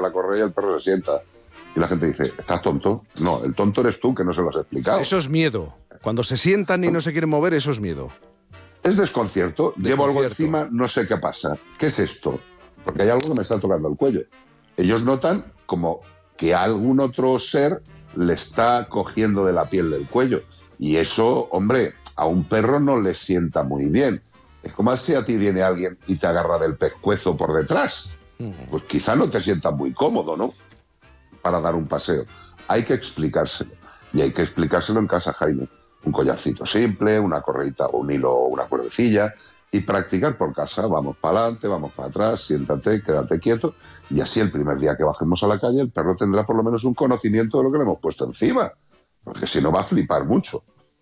la correa y el perro se sienta. Y la gente dice, ¿estás tonto? No, el tonto eres tú, que no se lo has explicado. Eso es miedo. Cuando se sientan y no se quieren mover, eso es miedo. Es desconcierto. Llevo algo encima, no sé qué pasa. ¿Qué es esto? Porque hay algo que me está tocando el cuello. Ellos notan como que algún otro ser le está cogiendo de la piel del cuello. Y eso, hombre, a un perro no le sienta muy bien. Es como si a ti viene alguien y te agarra del pescuezo por detrás. Pues quizá no te sientas muy cómodo, ¿no? Para dar un paseo. Hay que explicárselo. Y hay que explicárselo en casa, Jaime. Un collarcito simple, una correita o un hilo o una cuerdecilla, y practicar por casa. Vamos para adelante, vamos para atrás, siéntate, quédate quieto, y así el primer día que bajemos a la calle el perro tendrá por lo menos un conocimiento de lo que le hemos puesto encima, porque si no va a flipar mucho.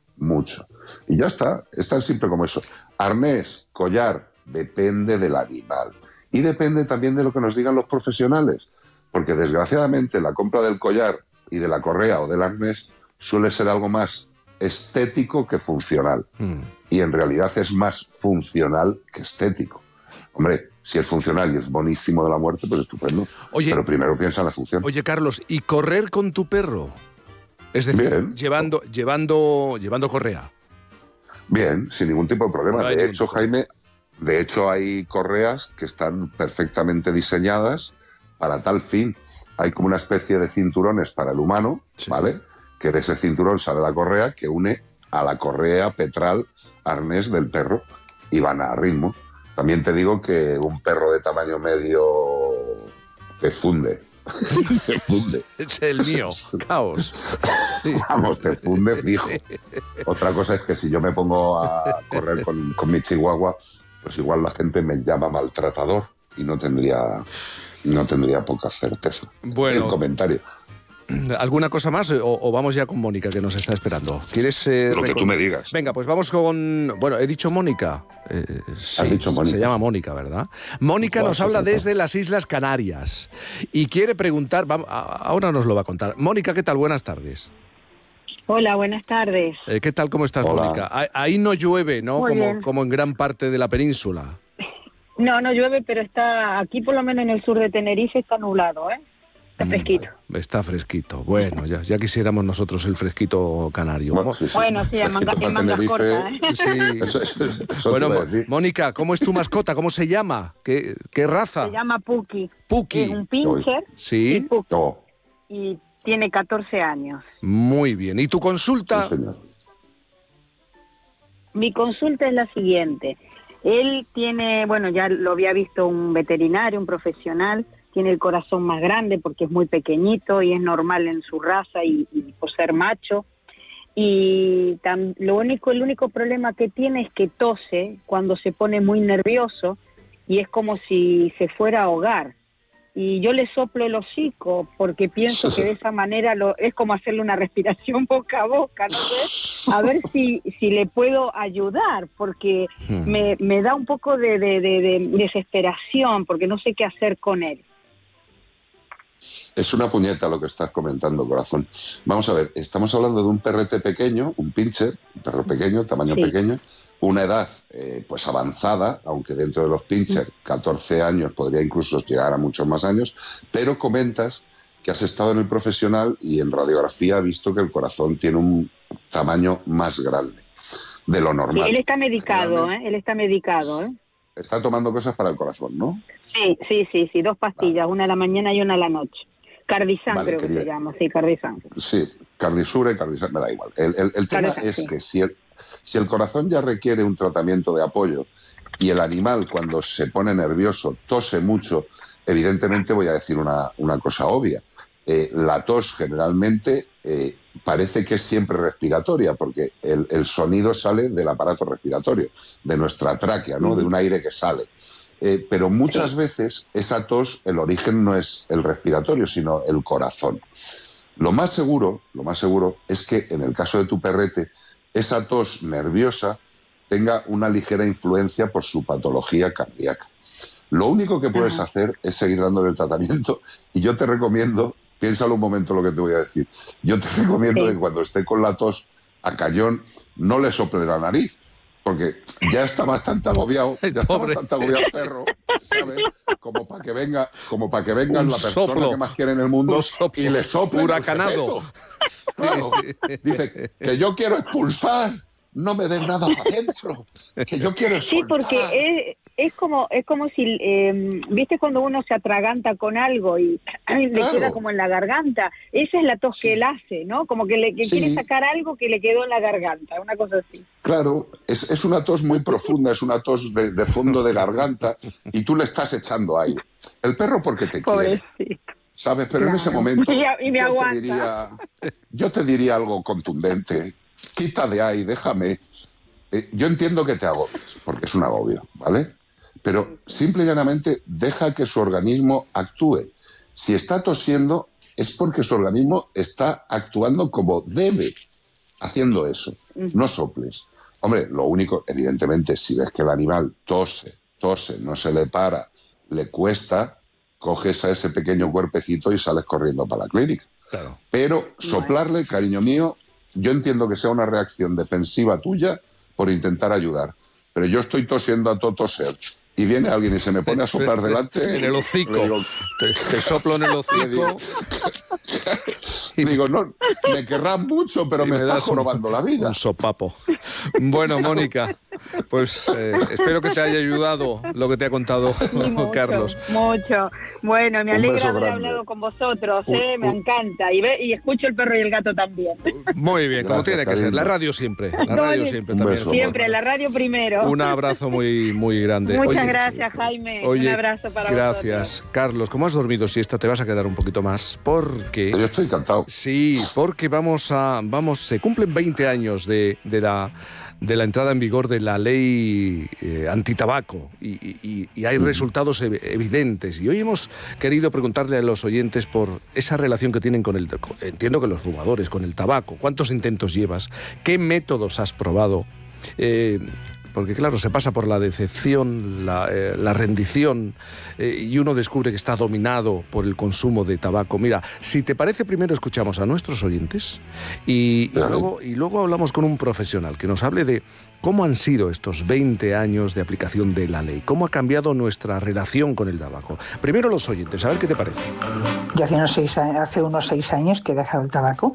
Y ya está, es tan simple como eso. Arnés, collar, depende del animal. Y depende también de lo que nos digan los profesionales, porque desgraciadamente la compra del collar y de la correa o del arnés suele ser algo más estético que funcional. Y en realidad es más funcional que estético. Hombre, si es funcional y es buenísimo de la muerte, pues estupendo. Oye, pero primero piensa en la función. Oye, Carlos, ¿y correr con tu perro? Es decir, bien, llevando correa. Bien, sin ningún tipo de problema. No hay de hecho, Jaime, hay correas que están perfectamente diseñadas para tal fin. Hay como una especie de cinturones para el humano, sí, ¿vale? Que de ese cinturón sale la correa que une a la correa petral arnés del perro y van a ritmo. También te digo que un perro de tamaño medio te funde. Te funde. Es el mío, caos. Sí. Vamos, te funde fijo. Otra cosa es que si yo me pongo a correr con mi chihuahua, pues igual la gente me llama maltratador y no tendría poca certeza. Bueno, el comentario. ¿Alguna cosa más o vamos ya con Mónica, que nos está esperando? ¿Quieres lo que tú me digas? Venga, pues vamos con... Bueno, he dicho Mónica. Sí, has dicho Mónica. Se llama Mónica, ¿verdad? Mónica nos habla desde las Islas Canarias y quiere preguntar... ahora nos lo va a contar. Mónica, ¿qué tal? Buenas tardes. Hola, buenas tardes. ¿Qué tal? ¿Cómo estás, Hola. Mónica? Ahí no llueve, ¿no? Muy bien. Como en gran parte de la península. No llueve, pero está aquí, por lo menos en el sur de Tenerife, está nublado, ¿eh? Está fresquito. Está fresquito. Bueno, ya quisiéramos nosotros el fresquito canario. Bueno, sí, en mangas cortas, ¿eh? Sí. Eso bueno, te iba a decir. Mónica, ¿cómo es tu mascota? ¿Cómo se llama? ¿Qué raza? Se llama Puki. Puki. Es un pincher. Sí. Y, Puki. Oh. Y tiene 14 años. Muy bien. ¿Y tu consulta? Sí, señor. Mi consulta es la siguiente. Él tiene, bueno, ya lo había visto un veterinario, un profesional, tiene el corazón más grande porque es muy pequeñito y es normal en su raza y por ser macho. Y el único problema que tiene es que tose cuando se pone muy nervioso y es como si se fuera a ahogar. Y yo le soplo el hocico porque pienso que de esa manera es como hacerle una respiración boca a boca, no sé, a ver si le puedo ayudar, porque me da un poco de desesperación, porque no sé qué hacer con él. Es una puñeta lo que estás comentando, corazón. Vamos a ver, estamos hablando de un perrete pequeño, un pincher, un perro pequeño, tamaño pequeño, una edad pues avanzada, aunque dentro de los pincher 14 años podría incluso llegar a muchos más años, pero comentas que has estado en el profesional y en radiografía has visto que el corazón tiene un tamaño más grande de lo normal. Sí, él está medicado, Él está medicado, Está tomando cosas para el corazón, ¿no? Sí, 2 pastillas, una a la mañana y una a la noche. Cardizán, vale, creo que se llama, sí, Cardizán. Sí, Cardisure, Cardizán, me da igual. El tema es que si el corazón ya requiere un tratamiento de apoyo y el animal cuando se pone nervioso tose mucho, evidentemente voy a decir una cosa obvia. La tos generalmente parece que es siempre respiratoria porque el sonido sale del aparato respiratorio, de nuestra tráquea, ¿no? De un aire que sale. Pero muchas veces esa tos, el origen no es el respiratorio, sino el corazón. Lo más seguro es que en el caso de tu perrete, esa tos nerviosa tenga una ligera influencia por su patología cardíaca. Lo único que puedes hacer es seguir dándole el tratamiento y yo te recomiendo, piénsalo un momento lo que te voy a decir, yo te recomiendo que cuando esté con la tos a callón no le sople la nariz, porque ya está bastante agobiado, el perro, ¿sabes? Como para que venga la persona que más quiere en el mundo y le sople huracanado. Claro. Dice que yo quiero expulsar, no me den nada para adentro, que yo quiero soltar. Sí, porque es como si, ¿viste cuando uno se atraganta con algo y le queda como en la garganta? Esa es la tos que él hace, ¿no? Como que quiere sacar algo que le quedó en la garganta, una cosa así. Claro, es una tos muy profunda, es una tos de fondo de garganta y tú le estás echando aire. El perro porque te quiere, ¿sabes? Pero en ese momento y me aguanta. Yo te diría algo contundente. Quita de ahí, déjame. Yo entiendo que te agobies, porque es un agobio, ¿vale? Pero simple y llanamente deja que su organismo actúe. Si está tosiendo es porque su organismo está actuando como debe, haciendo eso. No soples. Hombre, lo único, evidentemente, si ves que el animal tose, no se le para, le cuesta, coges a ese pequeño cuerpecito y sales corriendo para la clínica. Claro. Pero soplarle, cariño mío, yo entiendo que sea una reacción defensiva tuya por intentar ayudar. Pero yo estoy tosiendo a todo toser y viene alguien y se me pone a soplar delante. En el hocico. Digo, te soplo en el hocico. Digo, no, me querrás mucho, pero me estás jorobando la vida. Un sopapo. Bueno, Mónica, pues espero que te haya ayudado lo que te ha contado Carlos. Mucho. Bueno, me alegra haber hablado con vosotros, me encanta. Y escucho el perro y el gato también. Muy bien, como tiene que ser. La radio siempre. La radio siempre también. Siempre, la radio primero. Un abrazo muy, muy grande. Muchas gracias, Jaime. Un abrazo para vosotros. Gracias. Carlos, como has dormido siesta, te vas a quedar un poquito más, porque... Yo estoy encantado. Sí, porque se cumplen 20 años de la entrada en vigor de la ley antitabaco y hay resultados evidentes. Y hoy hemos querido preguntarle a los oyentes por esa relación que tienen con entiendo que los fumadores, con el tabaco. ¿Cuántos intentos llevas? ¿Qué métodos has probado? Porque claro, se pasa por la decepción, la rendición, y uno descubre que está dominado por el consumo de tabaco. Mira, si te parece, primero escuchamos a nuestros oyentes y luego hablamos con un profesional que nos hable de cómo han sido estos 20 años de aplicación de la ley, cómo ha cambiado nuestra relación con el tabaco. Primero los oyentes, a ver qué te parece. Yo hace unos 6 años que he dejado el tabaco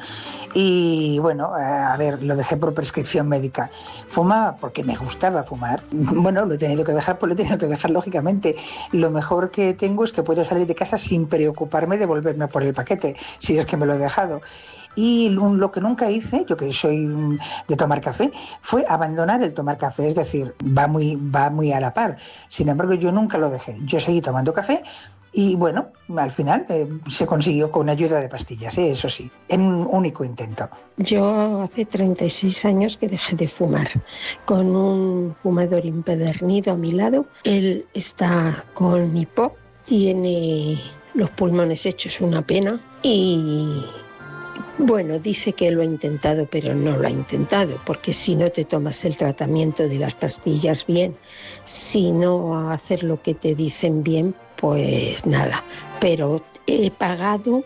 y bueno, lo dejé por prescripción médica. Fumaba porque me gustaba fumar. Bueno, lo he tenido que dejar, pues lo he tenido que dejar lógicamente. Lo mejor que tengo es que puedo salir de casa sin preocuparme de volverme por el paquete, si es que me lo he dejado. Y lo que nunca hice, yo que soy de tomar café, fue abandonar el tomar café, es decir, va muy a la par. Sin embargo, yo nunca lo dejé. Yo seguí tomando café y bueno, al final se consiguió con ayuda de pastillas, eso sí, en un único intento. Yo hace 36 años que dejé de fumar, con un fumador empedernido a mi lado. Él está con hipo, tiene los pulmones hechos una pena y... Bueno, dice que lo ha intentado, pero no lo ha intentado, porque si no te tomas el tratamiento de las pastillas bien, si no hacer lo que te dicen bien, pues nada. Pero he pagado,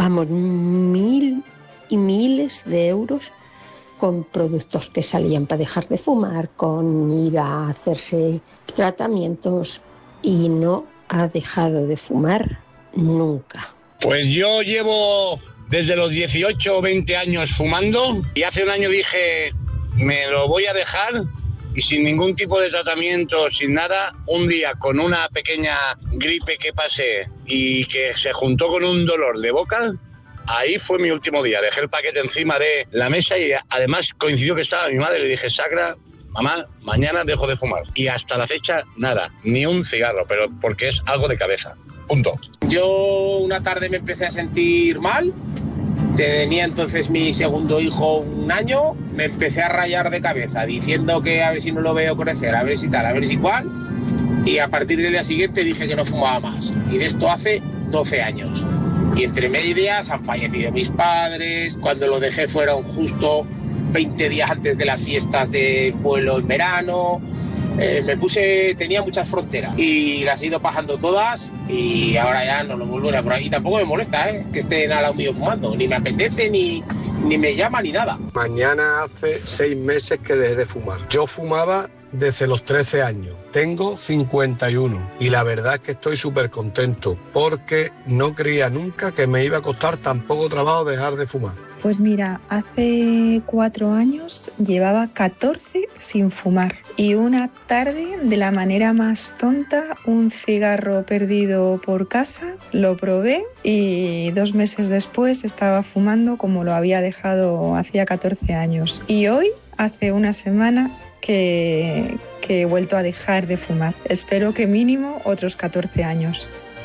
1.000 y miles de euros con productos que salían para dejar de fumar, con ir a hacerse tratamientos y no ha dejado de fumar nunca. Pues yo llevo... desde los 18 o 20 años fumando y hace un año dije, me lo voy a dejar y sin ningún tipo de tratamiento, sin nada, un día con una pequeña gripe que pasé y que se juntó con un dolor de boca, ahí fue mi último día. Dejé el paquete encima de la mesa y además coincidió que estaba mi madre y le dije, Sacra, mamá, mañana dejo de fumar. Y hasta la fecha, nada, ni un cigarro, pero porque es algo de cabeza. Punto. Yo una tarde me empecé a sentir mal, tenía entonces mi segundo hijo 1 año, me empecé a rayar de cabeza diciendo que a ver si no lo veo crecer, a ver si tal, a ver si cual, y a partir del día siguiente dije que no fumaba más, y de esto hace 12 años. Y entre medias han fallecido mis padres, cuando lo dejé fueron justo 20 días antes de las fiestas de pueblo en verano. tenía muchas fronteras y las he ido bajando todas y ahora ya no lo vuelvo a por ahí. Y tampoco me molesta, que estén al lado mío fumando, ni me apetece, ni me llama, ni nada. Mañana hace 6 meses que dejé de fumar. Yo fumaba desde los 13 años. Tengo 51 y la verdad es que estoy súper contento porque no creía nunca que me iba a costar tan poco trabajo dejar de fumar. Pues mira, hace 4 años llevaba 14 sin fumar y una tarde, de la manera más tonta, un cigarro perdido por casa, lo probé y 2 meses después estaba fumando como lo había dejado hacía 14 años. Y hoy, hace una semana, que he vuelto a dejar de fumar. Espero que mínimo otros 14 años.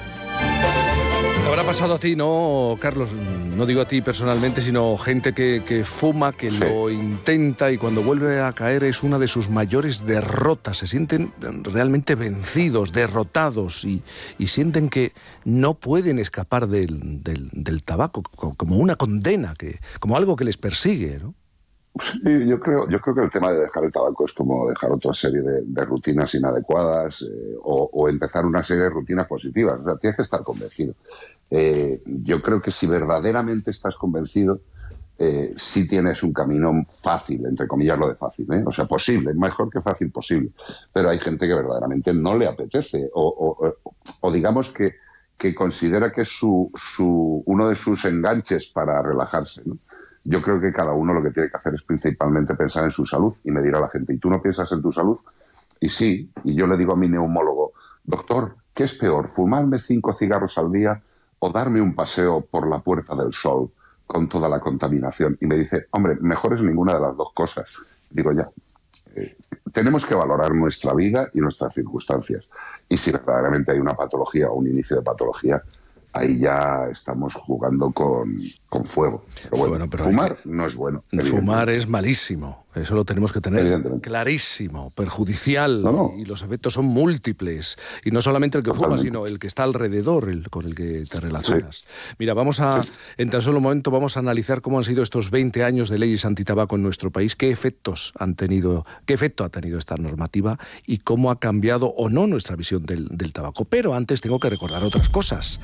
Te habrá pasado a ti, ¿no, Carlos? No digo a ti personalmente, sino gente que fuma, que sí, lo intenta y cuando vuelve a caer es una de sus mayores derrotas. Se sienten realmente vencidos, derrotados y sienten que no pueden escapar del tabaco, como una condena, como algo que les persigue, ¿no? Sí, yo creo que el tema de dejar el tabaco es como dejar otra serie de rutinas inadecuadas o empezar una serie de rutinas positivas. O sea, tienes que estar convencido. Yo creo que si verdaderamente estás convencido, sí tienes un camino fácil, entre comillas lo de fácil, O sea, posible, mejor que fácil, posible. Pero hay gente que verdaderamente no le apetece o digamos que considera que es uno de sus enganches para relajarse, ¿no? Yo creo que cada uno lo que tiene que hacer es principalmente pensar en su salud y medir a la gente. ¿Y tú no piensas en tu salud? Y sí, y yo le digo a mi neumólogo, doctor, ¿qué es peor, fumarme 5 cigarros al día o darme un paseo por la Puerta del Sol con toda la contaminación? Y me dice, hombre, mejor es ninguna de las dos cosas. Digo, ya, tenemos que valorar nuestra vida y nuestras circunstancias. Y si verdaderamente hay una patología o un inicio de patología, ahí ya estamos jugando con fuego. Pero fumar no es bueno. Fumar es malísimo. Eso lo tenemos que tener clarísimo, perjudicial. No. Y los efectos son múltiples. Y no solamente el que fuma, sino el que está alrededor, con el que te relacionas. Sí. Mira, en tan solo un momento vamos a analizar cómo han sido estos 20 años de leyes antitabaco en nuestro país, qué efecto ha tenido esta normativa y cómo ha cambiado o no nuestra visión del tabaco. Pero antes tengo que recordar otras cosas.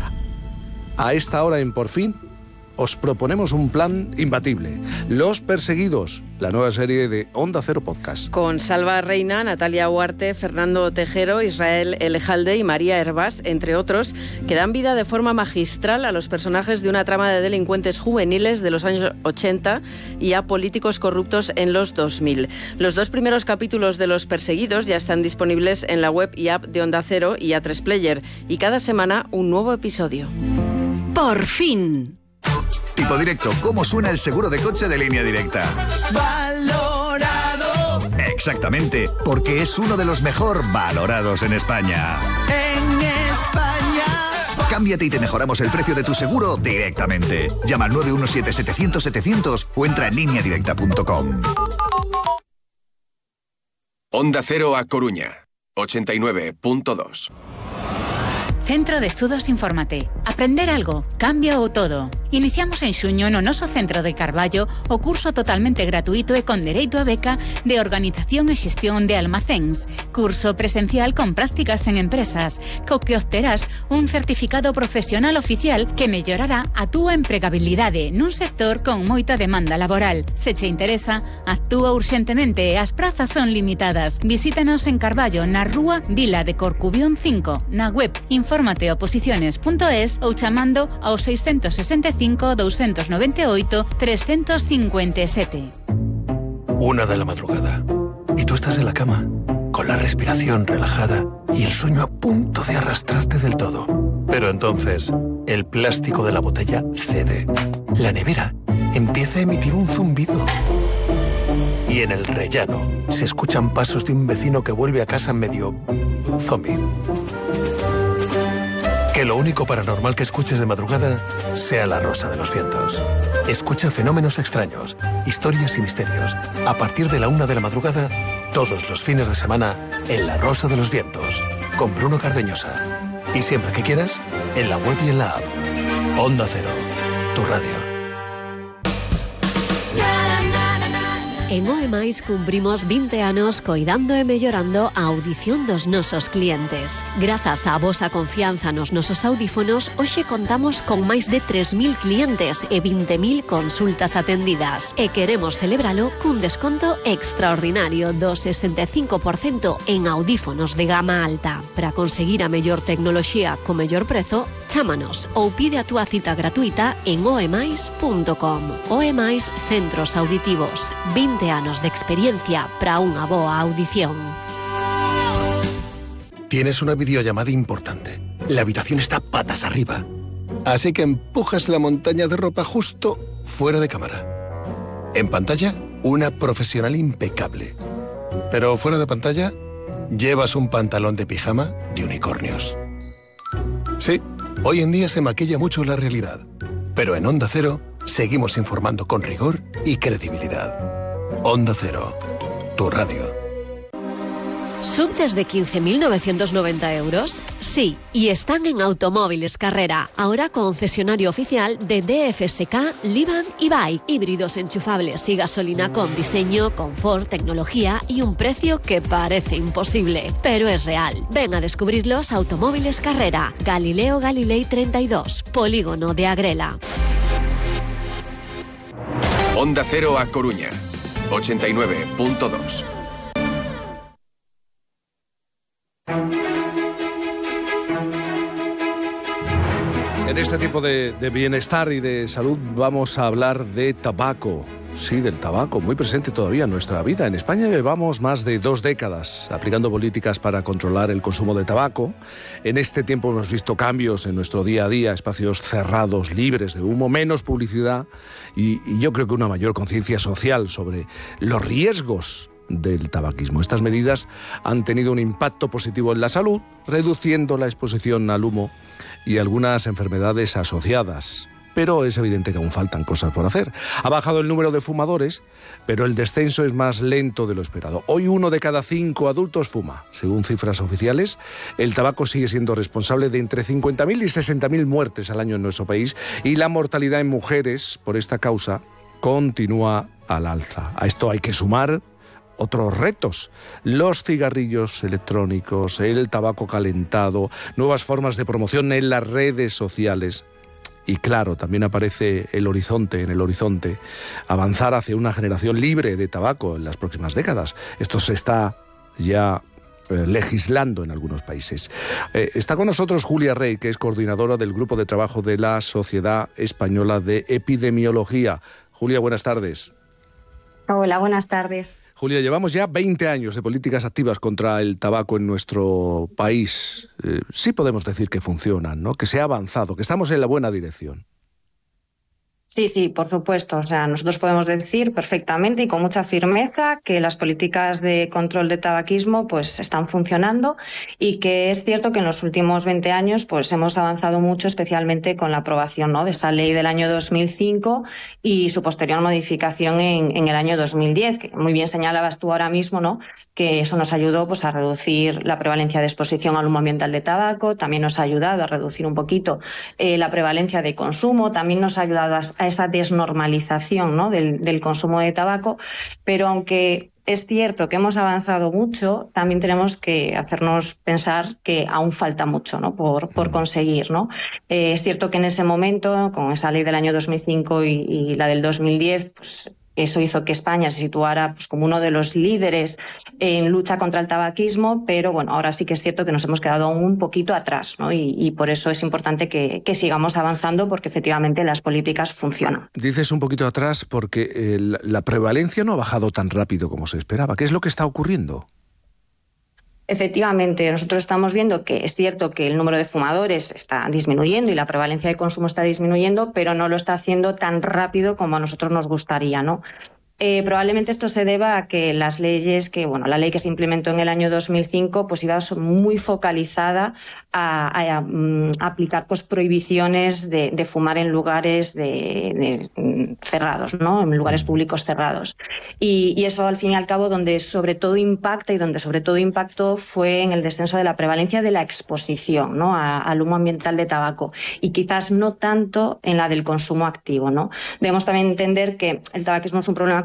A esta hora en Por Fin os proponemos un plan imbatible. Los Perseguidos, la nueva serie de Onda Cero Podcast. Con Salva Reina, Natalia Huarte, Fernando Tejero, Israel Elejalde y María Hervás, entre otros, que dan vida de forma magistral a los personajes de una trama de delincuentes juveniles de los años 80 y a políticos corruptos en los 2000. Los 2 primeros capítulos de Los Perseguidos ya están disponibles en la web y app de Onda Cero y A3 Player, y cada semana un nuevo episodio. Por fin. Tipo Directo, ¿cómo suena el seguro de coche de Línea Directa? ¡Valorado! Exactamente, porque es uno de los mejor valorados en España. ¡En España! Cámbiate y te mejoramos el precio de tu seguro directamente. Llama al 917-700-700 o entra en lineadirecta.com. Onda Cero A Coruña, 89.2. Centro de Estudos Infórmate. Aprender algo, cambia o todo. Iniciamos en Xuño no noso Centro de Carballo o curso totalmente gratuito e con dereito a beca de Organización e Xestión de Almacéns. Curso presencial con prácticas en empresas, co que obterás un certificado profesional oficial que mellorará a túa empregabilidade nun sector con moita demanda laboral. Se che interesa, actúa urxentemente, as prazas son limitadas. Visítanos en Carballo, na rúa Vila de Corcubión 5, na web informateoposiciones.es ou chamando ao 665 298 357. 1 de la madrugada y tú estás en la cama con la respiración relajada y el sueño a punto de arrastrarte del todo. Pero entonces el plástico de la botella cede. La nevera empieza a emitir un zumbido. Y en el rellano se escuchan pasos de un vecino que vuelve a casa medio zombie. Que lo único paranormal que escuches de madrugada sea La Rosa de los Vientos. Escucha fenómenos extraños, historias y misterios. A partir de la 1 de la madrugada, todos los fines de semana, en La Rosa de los Vientos, con Bruno Cardeñosa. Y siempre que quieras, en la web y en la app. Onda Cero, tu radio. En OEMAIS cumprimos 20 anos coidando e mellorando a audición dos nosos clientes. Grazas á vosa confianza nos nosos audífonos, hoxe contamos con máis de 3.000 clientes e 20.000 consultas atendidas. E queremos celebralo cun desconto extraordinario do 65% en audífonos de gama alta. Para conseguir a mellor tecnoloxía co mellor prezo, chámanos ou pide a túa cita gratuita en oemais.com. OEMAIS Centros Auditivos. 20 anos de experiencia para unha boa audición. Tienes una videollamada importante. La habitación está patas arriba. Así que empujas la montaña de ropa justo fuera de cámara. En pantalla, una profesional impecable. Pero fuera de pantalla, llevas un pantalón de pijama de unicornios. Sí, hoy en día se maquilla mucho la realidad. Pero en Onda Cero, seguimos informando con rigor y credibilidad. Onda Cero, tu radio. ¿Sub desde 15.990 euros? Sí, y están en Automóviles Carrera, ahora concesionario oficial de DFSK, Livan y Bike. Híbridos enchufables y gasolina con diseño, confort, tecnología y un precio que parece imposible, pero es real. Ven a descubrirlos a Automóviles Carrera, Galileo Galilei 32, Polígono de Agrela. Onda Cero a Coruña, 89.2. En este tiempo de bienestar y de salud vamos a hablar de tabaco. Sí, del tabaco, muy presente todavía en nuestra vida. En España llevamos más de 2 décadas aplicando políticas para controlar el consumo de tabaco. En este tiempo hemos visto cambios en nuestro día a día, espacios cerrados, libres de humo, menos publicidad y yo creo que una mayor conciencia social sobre los riesgos del tabaquismo. Estas medidas han tenido un impacto positivo en la salud, reduciendo la exposición al humo y algunas enfermedades asociadas. Pero es evidente que aún faltan cosas por hacer. Ha bajado el número de fumadores, pero el descenso es más lento de lo esperado. Hoy 1 de cada 5 adultos fuma. Según cifras oficiales, el tabaco sigue siendo responsable de entre 50.000 y 60.000 muertes al año en nuestro país y la mortalidad en mujeres por esta causa continúa al alza. A esto hay que sumar otros retos: los cigarrillos electrónicos, el tabaco calentado, nuevas formas de promoción en las redes sociales. Y claro, también aparece en el horizonte, avanzar hacia una generación libre de tabaco en las próximas décadas. Esto se está ya legislando en algunos países. Está con nosotros Julia Rey, que es coordinadora del Grupo de Trabajo de la Sociedad Española de Epidemiología. Julia, buenas tardes. Hola, buenas tardes. Julia, llevamos ya 20 años de políticas activas contra el tabaco en nuestro país. Sí podemos decir que funcionan, ¿no? Que se ha avanzado, que estamos en la buena dirección. Sí, por supuesto. O sea, nosotros podemos decir perfectamente y con mucha firmeza que las políticas de control de tabaquismo pues están funcionando y que es cierto que en los últimos 20 años pues hemos avanzado mucho, especialmente con la aprobación, ¿no?, de esa ley del año 2005 y su posterior modificación en el año 2010, que muy bien señalabas tú ahora mismo, ¿no?, que eso nos ayudó pues a reducir la prevalencia de exposición al humo ambiental de tabaco, también nos ha ayudado a reducir un poquito la prevalencia de consumo, también nos ha ayudado a esa desnormalización, ¿no?, del consumo de tabaco, pero aunque es cierto que hemos avanzado mucho, también tenemos que hacernos pensar que aún falta mucho, ¿no?, por conseguir, ¿no? Es cierto que en ese momento, con esa ley del año 2005 y la del 2010, pues eso hizo que España se situara pues como uno de los líderes en lucha contra el tabaquismo, pero bueno, ahora sí que es cierto que nos hemos quedado un poquito atrás, ¿no? Y por eso es importante que sigamos avanzando, porque efectivamente las políticas funcionan. Dices un poquito atrás porque la prevalencia no ha bajado tan rápido como se esperaba. ¿Qué es lo que está ocurriendo? Efectivamente, nosotros estamos viendo que es cierto que el número de fumadores está disminuyendo y la prevalencia de consumo está disminuyendo, pero no lo está haciendo tan rápido como a nosotros nos gustaría, ¿no? Probablemente esto se deba a que las leyes, la ley que se implementó en el año 2005, pues iba muy focalizada a aplicar pues prohibiciones de fumar en lugares cerrados, ¿no?, en lugares públicos cerrados. Y eso, al fin y al cabo, donde sobre todo impactó fue en el descenso de la prevalencia de la exposición, ¿no?, al humo ambiental de tabaco, y quizás no tanto en la del consumo activo, ¿no? Debemos también entender que el tabaquismo es un problema,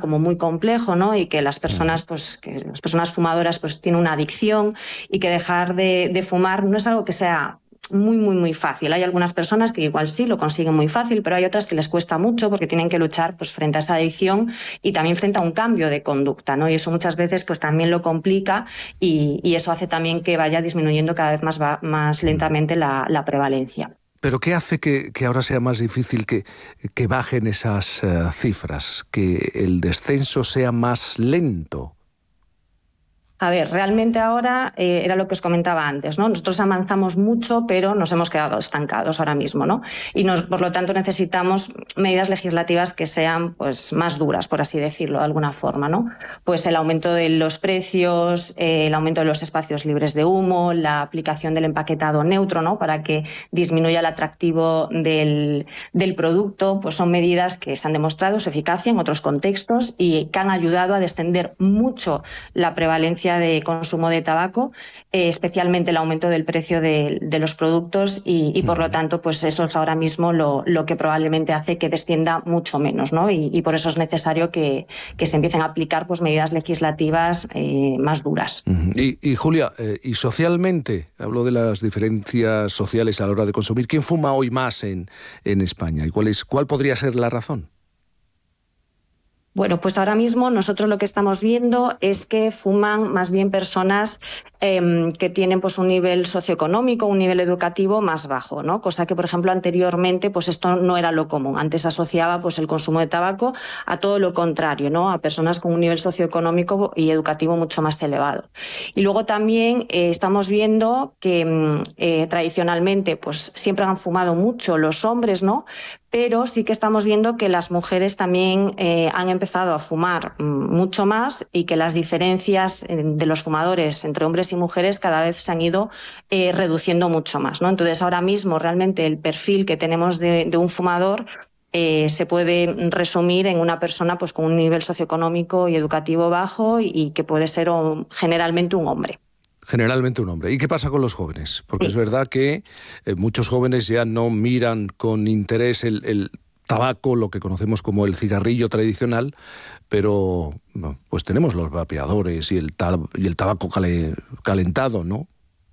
como muy complejo, ¿no? Y que las personas, fumadoras pues tienen una adicción y que dejar de fumar no es algo que sea muy fácil. Hay algunas personas que igual sí lo consiguen muy fácil, pero hay otras que les cuesta mucho porque tienen que luchar pues frente a esa adicción y también frente a un cambio de conducta, ¿no? Y eso muchas veces pues también lo complica y eso hace también que vaya disminuyendo cada vez más lentamente la prevalencia. ¿Pero qué hace que ahora sea más difícil que bajen esas cifras? ¿Que el descenso sea más lento? A ver, realmente ahora era lo que os comentaba antes, ¿no? Nosotros avanzamos mucho, pero nos hemos quedado estancados ahora mismo, ¿no? Y por lo tanto necesitamos medidas legislativas que sean pues más duras, por así decirlo, de alguna forma, ¿no? Pues el aumento de los precios, el aumento de los espacios libres de humo, la aplicación del empaquetado neutro, ¿no? Para que disminuya el atractivo del producto, pues son medidas que se han demostrado su eficacia en otros contextos y que han ayudado a descender mucho la prevalencia de consumo de tabaco, especialmente el aumento del precio de los productos y por lo tanto pues eso es ahora mismo lo que probablemente hace que descienda mucho menos, ¿no? Y por eso es necesario que se empiecen a aplicar pues medidas legislativas más duras. Y Julia, y socialmente, hablo de las diferencias sociales a la hora de consumir, ¿quién fuma hoy más en España? ¿Y cuál podría ser la razón? Bueno, pues ahora mismo nosotros lo que estamos viendo es que fuman más bien personas que tienen pues un nivel socioeconómico, un nivel educativo más bajo, ¿no? Cosa que, por ejemplo, anteriormente pues esto no era lo común. Antes se asociaba pues el consumo de tabaco a todo lo contrario, ¿no? A personas con un nivel socioeconómico y educativo mucho más elevado. Y luego también estamos viendo que tradicionalmente pues siempre han fumado mucho los hombres, ¿no? Pero sí que estamos viendo que las mujeres también han empezado a fumar mucho más y que las diferencias de los fumadores entre hombres y mujeres cada vez se han ido reduciendo mucho más, ¿no? Entonces ahora mismo realmente el perfil que tenemos de un fumador se puede resumir en una persona pues con un nivel socioeconómico y educativo bajo y que puede ser generalmente un hombre. Generalmente un hombre. ¿Y qué pasa con los jóvenes? Porque es verdad que muchos jóvenes ya no miran con interés el tabaco, lo que conocemos como el cigarrillo tradicional, pero pues tenemos los vapeadores y el tabaco calentado, ¿no?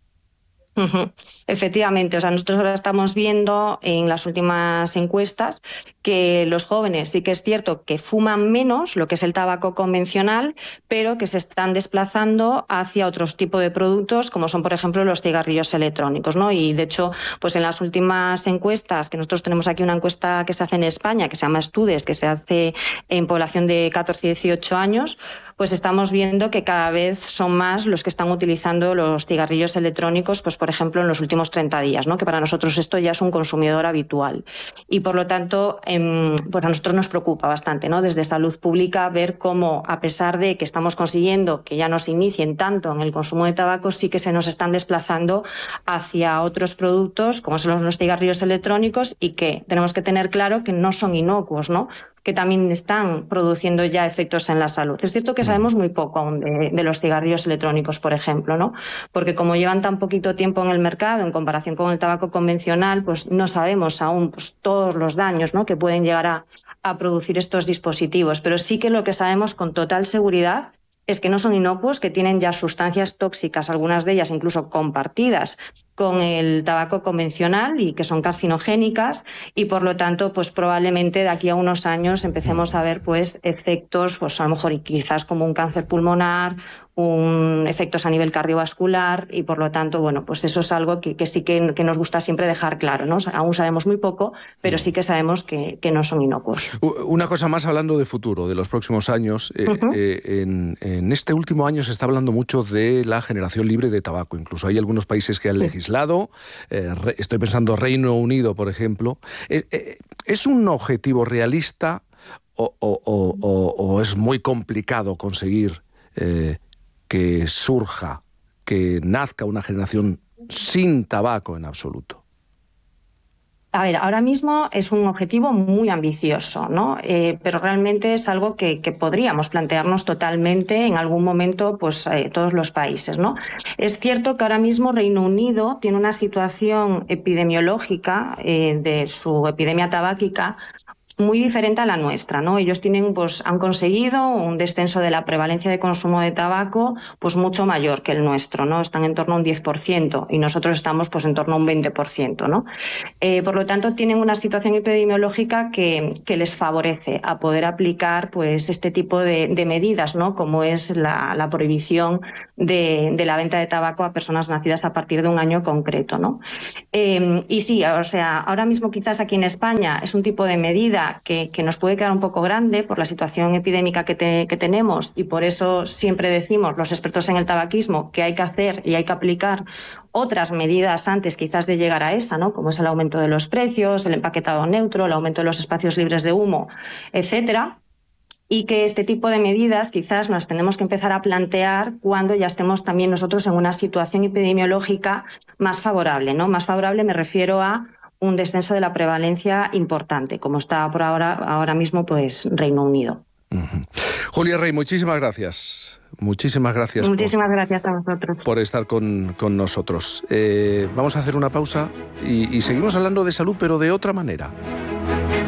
Efectivamente, o sea, nosotros ahora estamos viendo en las últimas encuestas que los jóvenes sí que es cierto que fuman menos lo que es el tabaco convencional, pero que se están desplazando hacia otros tipos de productos como son, por ejemplo, los cigarrillos electrónicos, ¿no? Y de hecho, pues en las últimas encuestas, que nosotros tenemos aquí una encuesta que se hace en España, que se llama Estudes, que se hace en población de 14 y 18 años, pues estamos viendo que cada vez son más los que están utilizando los cigarrillos electrónicos, pues por ejemplo en los últimos 30 días, ¿no? Que para nosotros esto ya es un consumidor habitual. Y por lo tanto, pues a nosotros nos preocupa bastante, ¿no? Desde Salud Pública ver cómo, a pesar de que estamos consiguiendo que ya no se inicien tanto en el consumo de tabaco, sí que se nos están desplazando hacia otros productos, como son los cigarrillos electrónicos, y que tenemos que tener claro que no son inocuos, ¿no? Que también están produciendo ya efectos en la salud. Es cierto que sabemos muy poco aún de los cigarrillos electrónicos, por ejemplo, ¿no? Porque como llevan tan poquito tiempo en el mercado en comparación con el tabaco convencional, pues no sabemos aún pues, todos los daños, ¿no? que pueden llegar a producir estos dispositivos. Pero sí que lo que sabemos con total seguridad es que no son inocuos, que tienen ya sustancias tóxicas, algunas de ellas incluso compartidas con el tabaco convencional y que son carcinogénicas y por lo tanto pues probablemente de aquí a unos años empecemos a ver pues efectos pues a lo mejor y quizás como un cáncer pulmonar, efectos a nivel cardiovascular y por lo tanto bueno pues eso es algo que sí que nos gusta siempre dejar claro, ¿no? Aún sabemos muy poco pero sí que sabemos que no son inocuos. Una cosa más hablando de futuro, de los próximos años, en este último año se está hablando mucho de la generación libre de tabaco, incluso hay algunos países que han legislado. Estoy pensando Reino Unido, por ejemplo. ¿Es un objetivo realista o es muy complicado conseguir que surja, que nazca una generación sin tabaco en absoluto? A ver, ahora mismo es un objetivo muy ambicioso, ¿no? Pero realmente es algo que podríamos plantearnos totalmente en algún momento, pues todos los países, ¿no? Es cierto que ahora mismo Reino Unido tiene una situación epidemiológica de su epidemia tabáquica muy diferente a la nuestra, ¿no? Ellos han conseguido un descenso de la prevalencia de consumo de tabaco pues mucho mayor que el nuestro, ¿no? Están en torno a un 10% y nosotros estamos pues en torno a un 20%, ¿no? Por lo tanto, tienen una situación epidemiológica que les favorece a poder aplicar pues este tipo de medidas, ¿no? Como es la prohibición de la venta de tabaco a personas nacidas a partir de un año concreto, ¿no? Y sí, o sea, ahora mismo quizás aquí en España es un tipo de medida que nos puede quedar un poco grande por la situación epidémica que tenemos, y por eso siempre decimos los expertos en el tabaquismo que hay que hacer y hay que aplicar otras medidas antes quizás de llegar a esa, ¿no? Como es el aumento de los precios, el empaquetado neutro, el aumento de los espacios libres de humo, etcétera. Y que este tipo de medidas quizás nos tenemos que empezar a plantear cuando ya estemos también nosotros en una situación epidemiológica más favorable, ¿no? Más favorable me refiero a un descenso de la prevalencia importante, como está por ahora mismo pues Reino Unido. Julia Rey, muchísimas gracias. Muchísimas gracias. Muchísimas gracias a vosotros. Por estar con nosotros. Vamos a hacer una pausa y seguimos hablando de salud, pero de otra manera.